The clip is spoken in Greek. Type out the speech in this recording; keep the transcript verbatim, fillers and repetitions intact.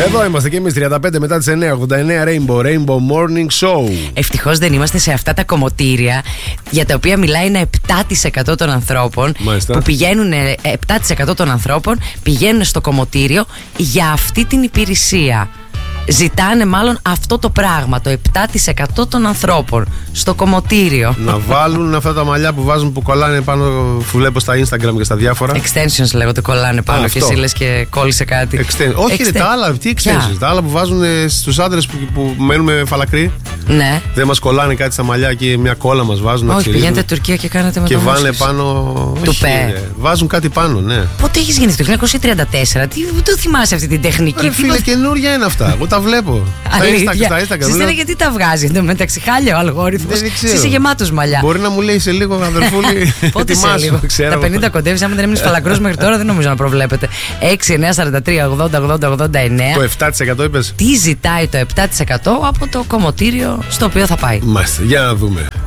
Εδώ είμαστε και εμείς τριάντα πέντε μετά τις εννιά, ογδόντα εννιά Rainbow, Rainbow Morning Show. Ευτυχώς δεν είμαστε σε αυτά τα κομμωτήρια για τα οποία μιλάει ένα επτά τοις εκατό των ανθρώπων. Μάλιστα. Που πηγαίνουν, επτά τοις εκατό των ανθρώπων πηγαίνουν στο κομμωτήριο για αυτή την υπηρεσία. Ζητάνε μάλλον αυτό το πράγμα, το επτά τοις εκατό των ανθρώπων στο κομμωτήριο. Να βάλουν αυτά τα μαλλιά που βάζουν, που κολλάνε πάνω, που βλέπω στα Instagram και στα διάφορα. Extensions λέγονται, κολλάνε πάνω. Α, και εσύ λες και κόλλησε κάτι. Exten... Όχι, Exten... ρε, τα άλλα, τι extensions. Τα άλλα που βάζουν στους άντρες που, που μένουμε φαλακροί. Ναι. Δεν μας κολλάνε κάτι στα μαλλιά και μια κόλλα μας βάζουν. Όχι, πηγαίνετε Τουρκία και κάνετε με και το βάλουν πάνω. Του πέ. Βάζουν κάτι πάνω, ναι. Πότε έχεις γεννηθεί, το χίλια εννιακόσια τριάντα τέσσερα? Τι το θυμάσαι αυτή την τεχνική? Ρε φίλε, καινούρια είναι αυτά. Εγώ τα βλέπω. Στα Instagram. Συστήνε γιατί τα βγάζει εντωμεταξύ, χάλια ο αλγόριθμος. Είσαι γεμάτος μαλλιά. Μπορεί να μου λέει σε λίγο, αδερφούλη. Πότε σε λίγο. Τα πενήντα κοντεύεις, άμα δεν έμεινες φαλακρός μέχρι τώρα, δεν νομίζω να προβλέπετε. έξι εννιά σαράντα τρία ογδόντα ογδόντα ογδόντα εννιά. Το επτά τοις εκατό είπες. Τι ζητάει το επτά τοις εκατό από το κομμωτήριο στο οποίο θα πάει? Μάλιστα, για να δούμε.